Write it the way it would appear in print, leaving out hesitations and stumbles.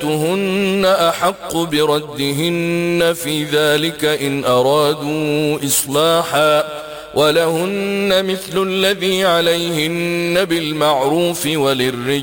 وبعولتهن أحق بردهن في ذلك إن أرادوا إصلاحا، ولهن مثل الذي عليهن بالمعروف وللرجال